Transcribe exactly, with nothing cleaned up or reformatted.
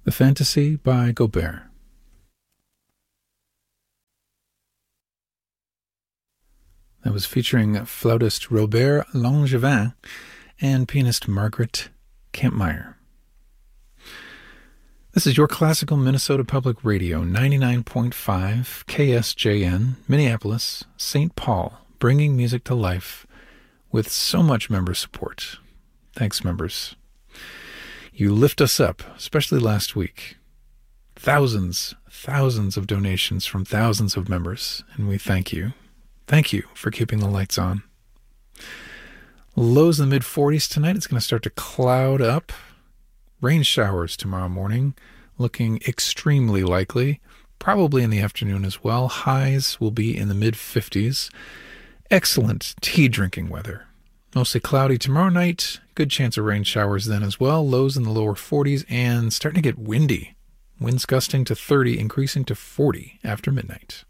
The Fantasy by Gaubert. That was featuring flautist Robert Langevin and pianist Margaret Kampmeyer. This is your classical Minnesota Public Radio, ninety-nine point five K S J N, Minneapolis, Saint Paul, bringing music to life with so much member support. Thanks, members. You lift us up, especially last week. Thousands, thousands of donations from thousands of members, and we thank you. Thank you for keeping the lights on. Lows in the mid forties tonight. It's going to start to cloud up. Rain showers tomorrow morning, looking extremely likely, probably in the afternoon as well. Highs will be in the mid fifties. Excellent tea drinking weather. Mostly cloudy tomorrow night. Good chance of rain showers then as well. Lows in the lower forties and starting to get windy. Winds gusting to thirty, increasing to forty after midnight.